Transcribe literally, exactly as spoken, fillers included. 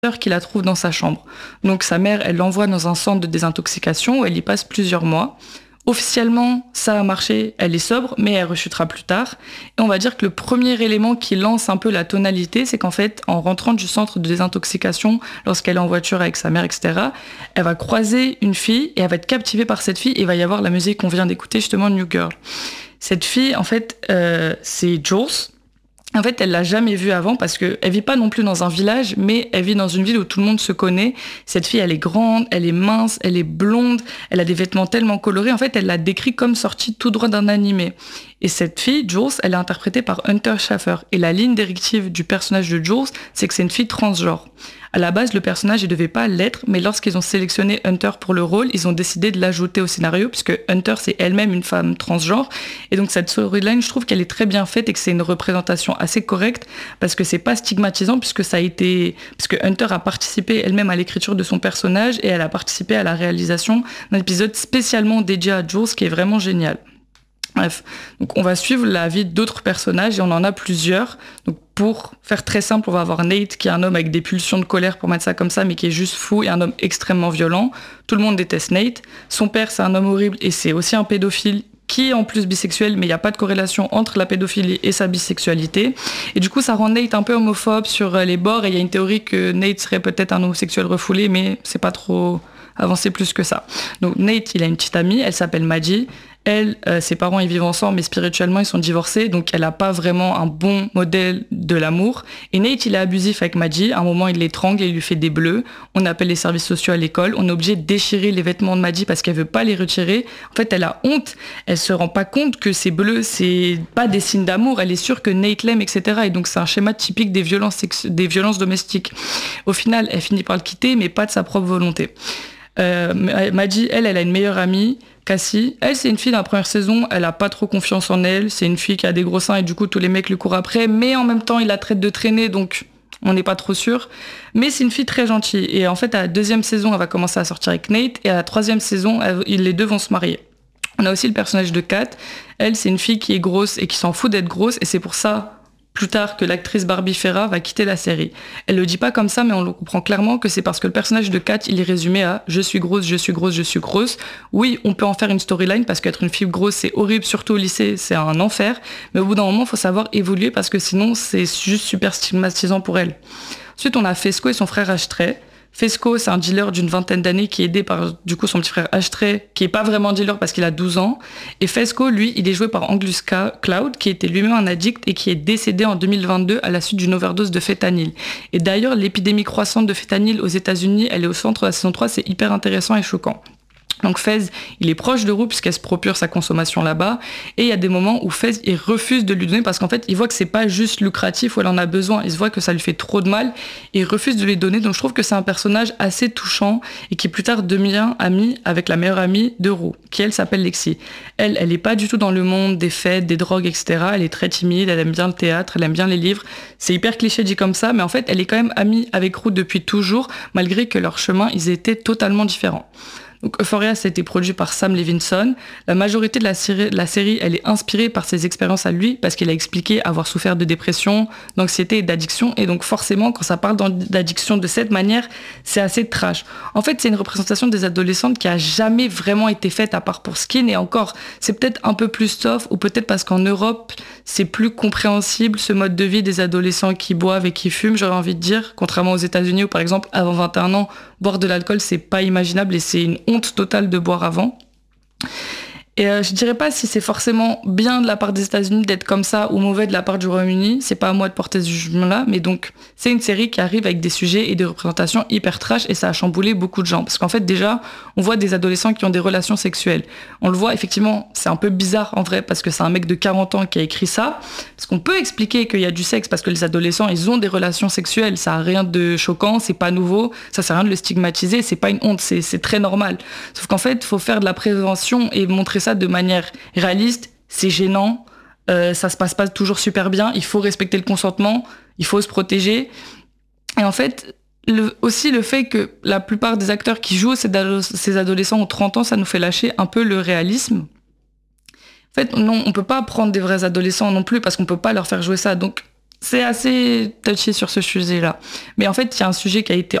qui la trouve dans sa chambre. Donc sa mère, elle l'envoie dans un centre de désintoxication où elle y passe plusieurs mois. Officiellement, ça a marché, elle est sobre, mais elle rechutera plus tard. Et on va dire que le premier élément qui lance un peu la tonalité, c'est qu'en fait, en rentrant du centre de désintoxication, lorsqu'elle est en voiture avec sa mère, et cetera, elle va croiser une fille et elle va être captivée par cette fille et il va y avoir la musique qu'on vient d'écouter, justement, New Girl. Cette fille, en fait, euh, c'est Jules. En fait, elle l'a jamais vue avant parce que elle vit pas non plus dans un village, mais elle vit dans une ville où tout le monde se connaît. Cette fille, elle est grande, elle est mince, elle est blonde, elle a des vêtements tellement colorés. En fait, elle l'a décrit comme sortie tout droit d'un animé. Et cette fille, Jules, elle est interprétée par Hunter Schafer. Et la ligne directive du personnage de Jules, c'est que c'est une fille transgenre. À la base, le personnage, il devait pas l'être, mais lorsqu'ils ont sélectionné Hunter pour le rôle, ils ont décidé de l'ajouter au scénario, puisque Hunter, c'est elle-même une femme transgenre. Et donc, cette storyline, je trouve qu'elle est très bien faite et que c'est une représentation assez correcte, parce que c'est pas stigmatisant, puisque ça a été, puisque Hunter a participé elle-même à l'écriture de son personnage et elle a participé à la réalisation d'un épisode spécialement dédié à Jules, qui est vraiment génial. Bref, donc on va suivre la vie d'autres personnages et on en a plusieurs. Donc pour faire très simple, on va avoir Nate qui est un homme avec des pulsions de colère, pour mettre ça comme ça, mais qui est juste fou et un homme extrêmement violent. Tout le monde déteste Nate. Son père, c'est un homme horrible et c'est aussi un pédophile qui est en plus bisexuel, mais il n'y a pas de corrélation entre la pédophilie et sa bisexualité. Et du coup, ça rend Nate un peu homophobe sur les bords et il y a une théorie que Nate serait peut-être un homosexuel refoulé, mais c'est pas trop avancé plus que ça. Donc Nate, il a une petite amie, elle s'appelle Maddie. Elle, euh, ses parents, ils vivent ensemble, mais spirituellement, ils sont divorcés, donc elle n'a pas vraiment un bon modèle de l'amour. Et Nate, il est abusif avec Maddie. À un moment, il l'étrangle et il lui fait des bleus. On appelle les services sociaux à l'école. On est obligé de déchirer les vêtements de Maddie parce qu'elle veut pas les retirer. En fait, elle a honte. Elle se rend pas compte que ces bleus, c'est pas des signes d'amour. Elle est sûre que Nate l'aime, et cetera. Et donc, c'est un schéma typique des violences, sex- des violences domestiques. Au final, elle finit par le quitter, mais pas de sa propre volonté. Euh, Maddie, elle, elle a une meilleure amie, Cassie. Elle, c'est une fille dans la première saison, elle a pas trop confiance en elle. C'est une fille qui a des gros seins et du coup, tous les mecs lui courent après. Mais en même temps, il la traite de traîner, donc on n'est pas trop sûr. Mais c'est une fille très gentille. Et en fait, à la deuxième saison, elle va commencer à sortir avec Nate. Et à la troisième saison, elle, les deux vont se marier. On a aussi le personnage de Kat. Elle, c'est une fille qui est grosse et qui s'en fout d'être grosse. Et c'est pour ça, plus tard, que l'actrice Barbie Ferra va quitter la série. Elle le dit pas comme ça, mais on le comprend clairement que c'est parce que le personnage de Kat, il est résumé à « je suis grosse, je suis grosse, je suis grosse ». Oui, on peut en faire une storyline parce qu'être une fille grosse, c'est horrible, surtout au lycée, c'est un enfer. Mais au bout d'un moment, il faut savoir évoluer parce que sinon, c'est juste super stigmatisant pour elle. Ensuite, on a Fesco et son frère Ashtray. Fesco, c'est un dealer d'une vingtaine d'années qui est aidé par du coup son petit frère Ashtray, qui est pas vraiment dealer parce qu'il a douze ans. Et Fesco, lui, il est joué par Angus Cloud, qui était lui-même un addict et qui est décédé en deux mille vingt-deux à la suite d'une overdose de fentanyl. Et d'ailleurs, l'épidémie croissante de fentanyl aux États-Unis, elle est au centre de la saison trois, c'est hyper intéressant et choquant. Donc Fez, il est proche de Rue puisqu'elle se procure sa consommation là-bas. Et il y a des moments où Fez, il refuse de lui donner parce qu'en fait, il voit que c'est pas juste lucratif où elle en a besoin. Il se voit que ça lui fait trop de mal et il refuse de lui donner. Donc je trouve que c'est un personnage assez touchant et qui plus tard devient ami avec la meilleure amie de Rue, qui elle s'appelle Lexi. Elle, elle est pas du tout dans le monde des fêtes, des drogues, et cetera. Elle est très timide, elle aime bien le théâtre, elle aime bien les livres. C'est hyper cliché dit comme ça, mais en fait, elle est quand même amie avec Rue depuis toujours, malgré que leurs chemins, ils étaient totalement différents. Donc Euphoria, ça a été produit par Sam Levinson. La majorité de la série, de la série, elle est inspirée par ses expériences à lui, parce qu'il a expliqué avoir souffert de dépression, d'anxiété et d'addiction. Et donc forcément, quand ça parle d'addiction de cette manière, c'est assez trash. En fait, c'est une représentation des adolescentes qui a jamais vraiment été faite, à part pour Skin. Et encore, c'est peut-être un peu plus soft, ou peut-être parce qu'en Europe, c'est plus compréhensible, ce mode de vie des adolescents qui boivent et qui fument, j'aurais envie de dire. Contrairement aux États-Unis où, par exemple, avant vingt et un ans, boire de l'alcool, c'est pas imaginable et c'est une honte totale de boire avant. Et euh, je dirais pas si c'est forcément bien de la part des États-Unis d'être comme ça ou mauvais de la part du Royaume-Uni. C'est pas à moi de porter ce jugement-là, mais donc c'est une série qui arrive avec des sujets et des représentations hyper trash et ça a chamboulé beaucoup de gens. Parce qu'en fait déjà, on voit des adolescents qui ont des relations sexuelles. On le voit effectivement, c'est un peu bizarre en vrai parce que c'est un mec de quarante ans qui a écrit ça. Parce qu'on peut expliquer qu'il y a du sexe parce que les adolescents, ils ont des relations sexuelles. Ça a rien de choquant, c'est pas nouveau, ça sert à rien de le stigmatiser, c'est pas une honte, c'est, c'est très normal. Sauf qu'en fait, il faut faire de la prévention et montrer ça de manière réaliste, c'est gênant, euh, ça se passe pas toujours super bien, il faut respecter le consentement, il faut se protéger. Et en fait, le, aussi le fait que la plupart des acteurs qui jouent ces, ces adolescents ont trente ans, ça nous fait lâcher un peu le réalisme. En fait, non, on peut pas prendre des vrais adolescents non plus parce qu'on peut pas leur faire jouer ça. Donc, c'est assez touché sur ce sujet-là. Mais en fait, il y a un sujet qui a été